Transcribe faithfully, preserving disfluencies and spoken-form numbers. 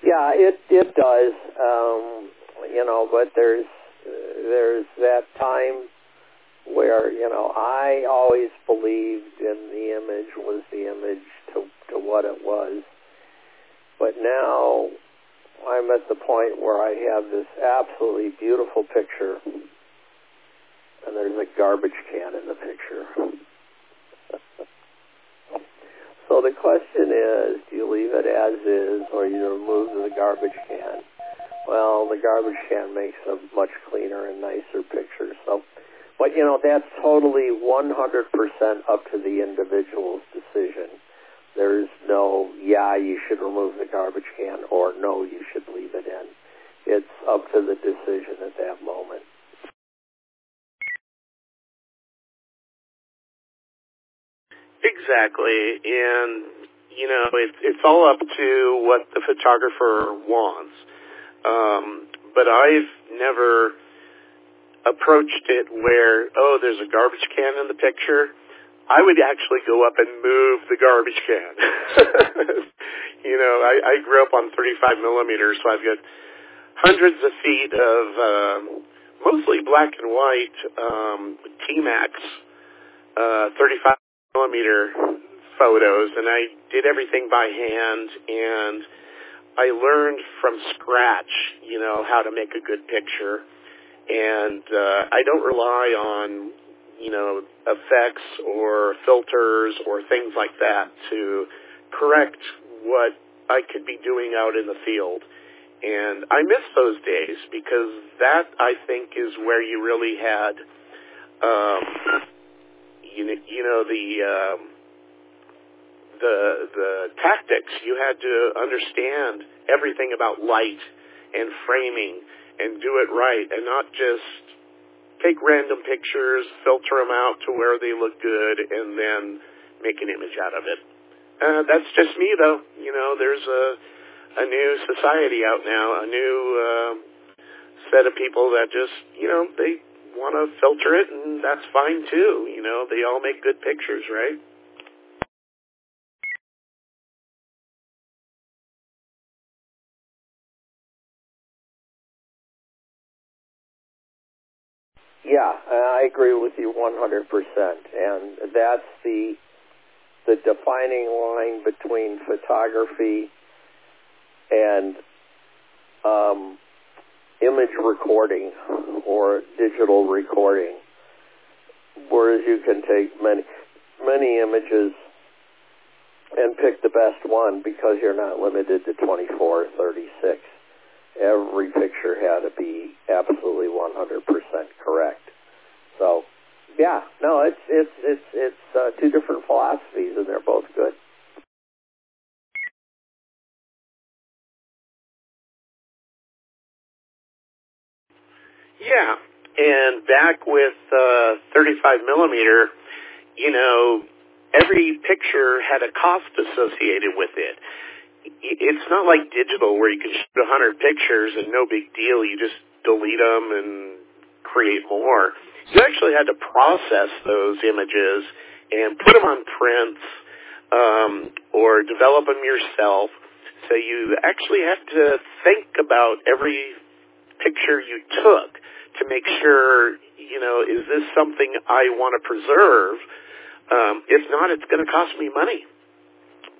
Yeah, it it does. Um, you know, but there's there's that time where, you know, I always believed in the image was the image to to what it was, but now I'm at the point where I have this absolutely beautiful picture, and there's a garbage can in the picture. So the question is, do you leave it as is, or you remove the garbage can? Well, the garbage can makes a much cleaner and nicer picture. So, but you know, that's totally one hundred percent up to the individual's decision. There's no, yeah, you should remove the garbage can, or no, you should leave it in. It's up to the decision at that moment. Exactly, and, you know, it, it's all up to what the photographer wants. Um, but I've never approached it where, oh, there's a garbage can in the picture. I would actually go up and move the garbage can. You know, I, I grew up on thirty-five millimeters, so I've got hundreds of feet of uh, mostly black and white um, T-Max uh, thirty-five millimeter photos, and I did everything by hand, and I learned from scratch, you know, how to make a good picture, and uh, I don't rely on, you know, effects or filters or things like that to correct what I could be doing out in the field. And I miss those days, because that, I think, is where you really had, um, you know, you know the um, the the tactics. You had to understand everything about light and framing and do it right, and not just take random pictures, filter them out to where they look good, and then make an image out of it. Uh, that's just me, though. You know, there's a a new society out now, a new uh, set of people that just, you know, they want to filter it, and that's fine too. You know, they all make good pictures, right? Yeah, I agree with you one hundred percent, and that's the the defining line between photography and um, image recording or digital recording, whereas you can take many many images and pick the best one because you're not limited to twenty-four or thirty-six. Every picture had to be absolutely one hundred percent correct. So, yeah, no, it's it's it's it's uh, two different philosophies, and they're both good. Yeah, and back with uh, thirty-five millimeter, you know, every picture had a cost associated with it. It's not like digital where you can shoot one hundred pictures and no big deal. You just delete them and create more. You actually had to process those images and put them on prints um, or develop them yourself. So you actually had to think about every picture you took to make sure, you know, is this something I want to preserve? Um, if not, it's going to cost me money.